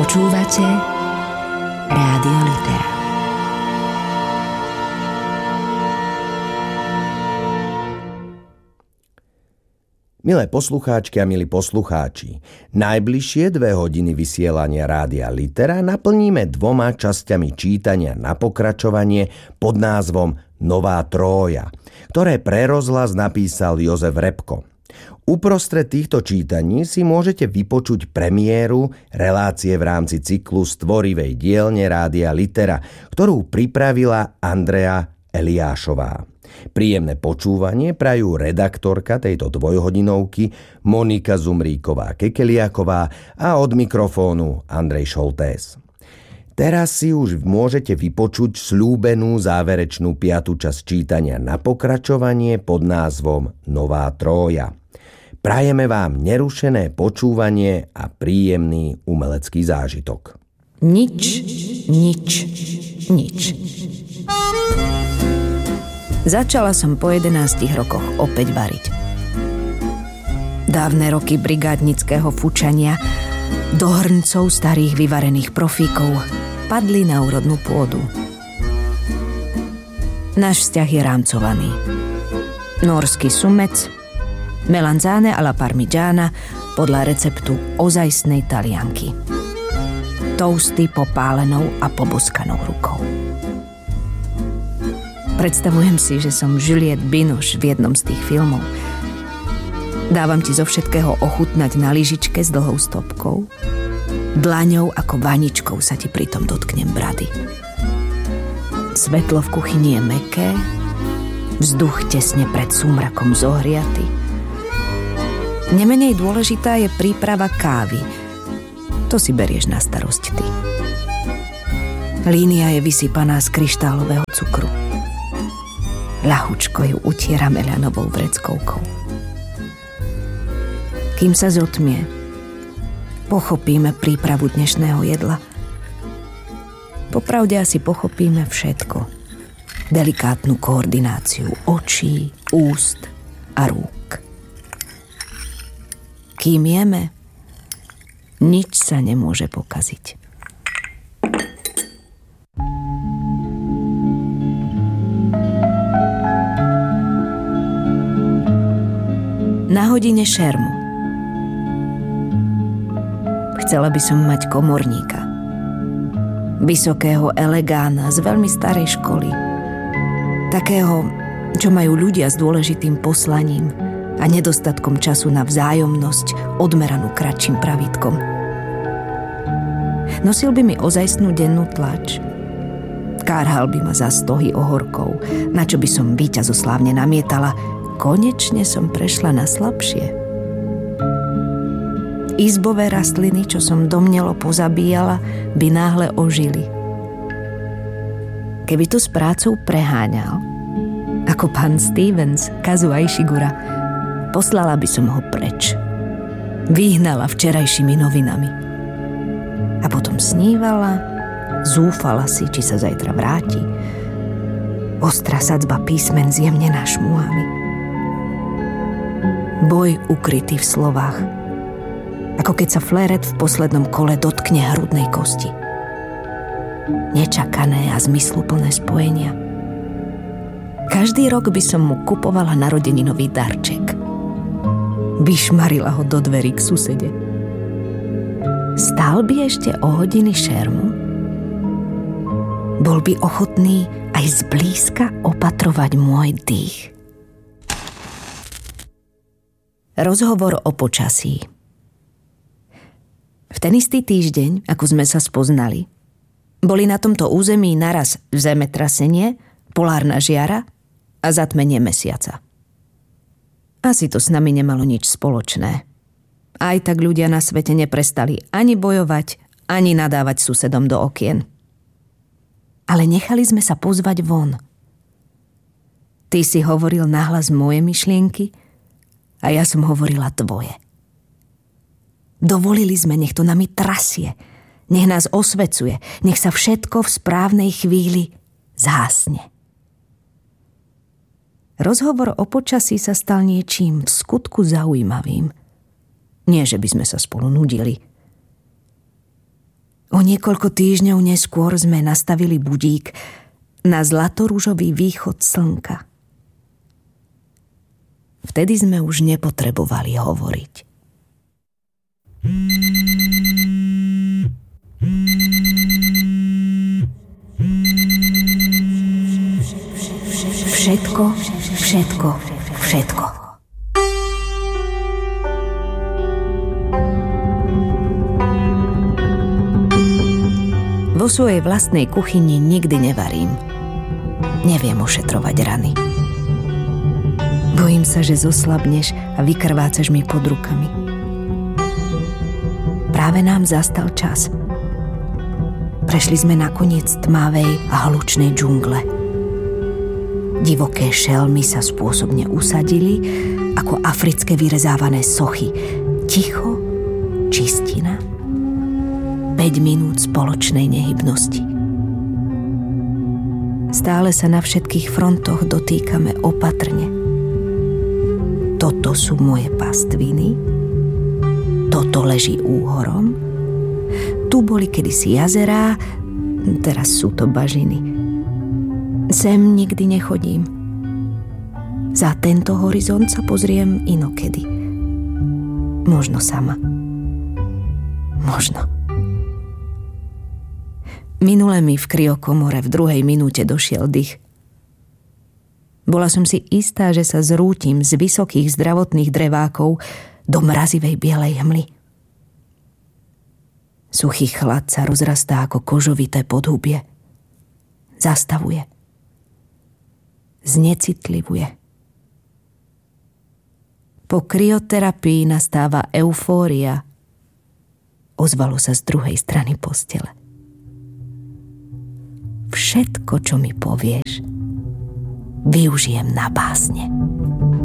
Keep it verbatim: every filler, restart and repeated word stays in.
Počúvate Rádio Litera. Milé poslucháčky a milí poslucháči, najbližšie dve hodiny vysielania Rádia Litera naplníme dvoma časťami čítania na pokračovanie pod názvom Nová Trója, ktoré pre rozhlas napísal Jozef Repko. Uprostred týchto čítaní si môžete vypočuť premiéru relácie v rámci cyklu Stvorivej dielne Rádia Litera, ktorú pripravila Andrea Eliášová. Príjemné počúvanie prajú redaktorka tejto dvojhodinovky Monika Zumríková-Kekeliaková a od mikrofónu Andrej Šoltés. Teraz si už môžete vypočuť sľúbenú záverečnú piatu časť čítania na pokračovanie pod názvom Nová Trója. Prajeme vám nerušené počúvanie a príjemný umelecký zážitok. Nič, nič, nič. Začala som po jedenástich rokoch opäť variť. Dávne roky brigádnického fučania do hrncov starých vyvarených profíkov padli na úrodnú pôdu. Náš vzťah je rámcovaný. Norský sumec, melanzane alla parmigiana podľa receptu ozajstnej Talianky. Toasty popálenou a poboskanou rukou. Predstavujem si, že som Juliette Binoche v jednom z tých filmov. Dávam ti zo všetkého ochutnať na lyžičke s dlhou stopkou. Dlaňou ako vaničkou sa ti pritom dotknem brady. Svetlo v kuchyni je mäkké, vzduch tesne pred súmrakom zohriaty. Nemenej dôležitá je príprava kávy. To si berieš na starosť ty. Línia je vysypaná z kryštálového cukru. Ľahučko ju utierame ľanovou vreckovkou. Kým sa zotmie, pochopíme prípravu dnešného jedla. Popravde asi pochopíme všetko. Delikátnu koordináciu očí, úst a rúk. Kým jeme, nič sa nemôže pokaziť. Na hodine šermu. Chcela by som mať komorníka. Vysokého elegána z veľmi starej školy. Takého, čo majú ľudia s dôležitým poslaním a nedostatkom času na vzájomnosť odmeranú kratším pravítkom. Nosil by mi ozajstnú dennú tlač. Kárhal by ma za stohy ohorkov, na čo by som víťazoslávne namietala: konečne som prešla na slabšie. Izbové rastliny, čo som domnelo pozabíjala, by náhle ožili. Keby to s prácou preháňal, ako pán Stevens, Kazuo Ishiguro, poslala by som ho preč. Vyhnala včerajšími novinami. A potom snívala, zúfala si, či sa zajtra vráti. Ostrá sadzba písmen zjemnená šmúhami. Boj ukrytý v slovách. Ako keď sa fleret v poslednom kole dotkne hrudnej kosti. Nečakané a zmysluplné spojenia. Každý rok by som mu kupovala narodeninový darček. Vyšmarila ho do dverí k susede. Stál by ešte o hodiny šermu? Bol by ochotný aj zblízka opatrovať môj dých. Rozhovor o počasí. V ten istý týždeň, ako sme sa spoznali, boli na tomto území naraz zemetrasenie, polárna žiara a zatmenie mesiaca. Asi to s nami nemalo nič spoločné. Aj tak ľudia na svete neprestali ani bojovať, ani nadávať susedom do okien. Ale nechali sme sa pozvať von. Ty si hovoril nahlas moje myšlienky a ja som hovorila tvoje. Dovolili sme, nech to nami trasie, nech nás osvecuje, nech sa všetko v správnej chvíli zhasne. Rozhovor o počasí sa stal niečím v skutku zaujímavým. Nie, že by sme sa spolu nudili. O niekoľko týždňov neskôr sme nastavili budík na zlatorúžový východ slnka. Vtedy sme už nepotrebovali hovoriť. Všetko, všetko, všetko. Vo svojej vlastnej kuchyni nikdy nevarím. Neviem ošetrovať rany. Bojím sa, že zoslabneš a vykrvácaš mi pod rukami. Práve nám zastal čas. Prešli sme na koniec tmavej a hlučnej džungle. Divoké šelmy sa spôsobne usadili ako africké vyrezávané sochy. Ticho, čistina. päť minút spoločnej nehybnosti. Stále sa na všetkých frontoch dotýkame opatrne. Toto sú moje pastviny, toto leží úhorom, tu boli kedysi jazerá, teraz sú to bažiny. Sem nikdy nechodím. Za tento horizont sa pozriem inokedy. Možno sama. Možno. Minule mi v kryokomore v druhej minúte došiel dych. Bola som si istá, že sa zrútim z vysokých zdravotných drevákov do mrazivej bielej hmly. Suchý chlad sa rozrastá ako kožovité podhubie. Zastavuje. Znecitlivuje. Po kryoterapii nastáva eufória. Ozvalo sa z druhej strany postele. Všetko, čo mi povieš, využijem na básne.